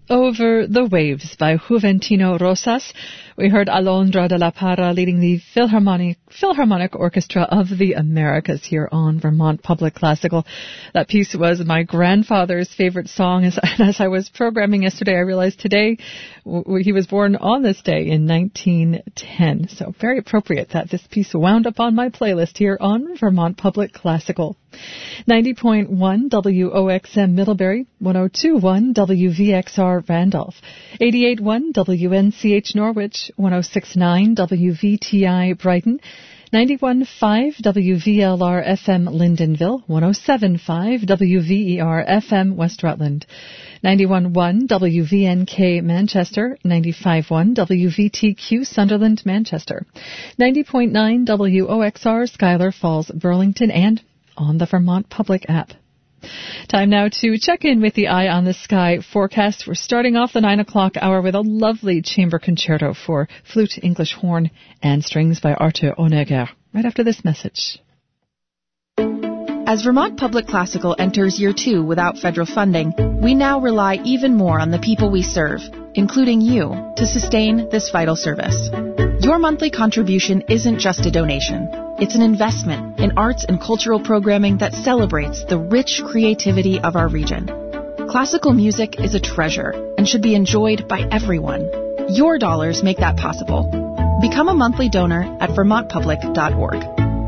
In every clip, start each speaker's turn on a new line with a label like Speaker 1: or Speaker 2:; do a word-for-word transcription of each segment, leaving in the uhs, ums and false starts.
Speaker 1: Over the Waves by Juventino Rosas. We heard Alondra de la Parra leading the Philharmonic, Philharmonic Orchestra of the Americas here on Vermont Public Classical. That piece was my grandfather's favorite song. As, as I was programming yesterday, I realized today w- he was born on this day in nineteen ten. So very appropriate that this piece wound up on my playlist here on Vermont Public Classical. ninety point one W O X M Middlebury, one oh two point one W V X R Randolph, eighty-eight point one W N C H Norwich, one oh six point nine W V T I Brighton, ninety-one point five W V L R F M Lyndonville, one oh seven point five W V E R F M West Rutland, ninety-one point one W V N K Manchester, ninety-five point one W V T Q Sunderland Manchester, ninety point nine W O X R Schuyler Falls Burlington, and on the Vermont Public app. Time now to check in with the Eye on the Sky forecast. We're starting off the nine o'clock hour with a lovely chamber concerto for flute, English horn, and strings by Arthur Honegger. Right after this message.
Speaker 2: As Vermont Public Classical enters year two without federal funding, we now rely even more on the people we serve, including you, to sustain this vital service. Your monthly contribution isn't just a donation. It's an investment in arts and cultural programming that celebrates the rich creativity of our region. Classical music is a treasure and should be enjoyed by everyone. Your dollars make that possible. Become a monthly donor at vermont public dot org.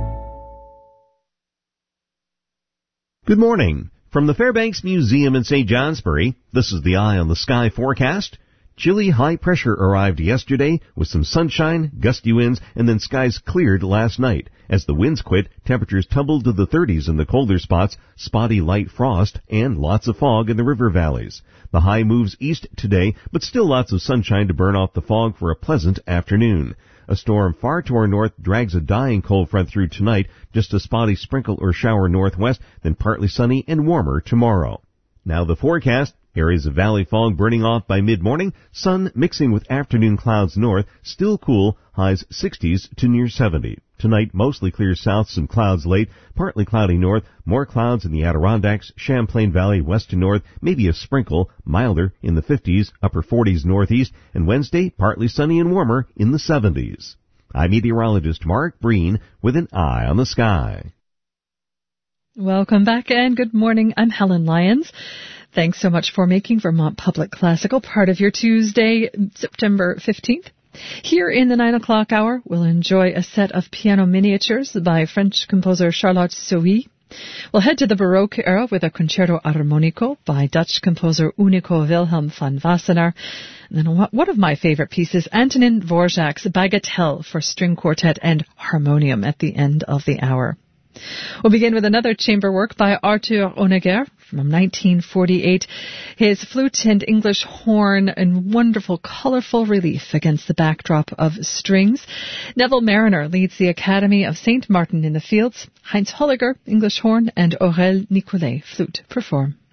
Speaker 3: Good morning. From the Fairbanks Museum in Saint Johnsbury, this is the Eye on the Sky forecast. Chilly high pressure arrived yesterday with some sunshine, gusty winds, and then skies cleared last night. As the winds quit, temperatures tumbled to the thirties in the colder spots, spotty light frost, and lots of fog in the river valleys. The high moves east today, but still lots of sunshine to burn off the fog for a pleasant afternoon. A storm far to our north drags a dying cold front through tonight, just a spotty sprinkle or shower northwest, then partly sunny and warmer tomorrow. Now the forecast. Areas of valley fog burning off by mid-morning, sun mixing with afternoon clouds north, still cool, highs sixties to near seventy. Tonight mostly clear south, some clouds late, partly cloudy north, more clouds in the Adirondacks, Champlain Valley west to north, maybe a sprinkle, milder in the fifties, upper forties northeast, and Wednesday partly sunny and warmer in the seventies. I'm meteorologist Mark Breen with an Eye on the Sky.
Speaker 1: Welcome back and good morning. I'm Helen Lyons. Thanks so much for making Vermont Public Classical part of your Tuesday, September fifteenth. Here in the nine o'clock hour, we'll enjoy a set of piano miniatures by French composer Charlotte Sohi. We'll head to the Baroque era with a concerto armonico by Dutch composer Unico Wilhelm van Wassenaar. And then one of my favorite pieces, Antonin Dvorak's Bagatelle for string quartet and harmonium at the end of the hour. We'll begin with another chamber work by Arthur Honegger from nineteen forty-eight. His flute and English horn in wonderful, colorful relief against the backdrop of strings. Neville Mariner leads the Academy of Saint Martin in the Fields. Heinz Holliger, English horn, and Aurel Nicolet, flute, perform.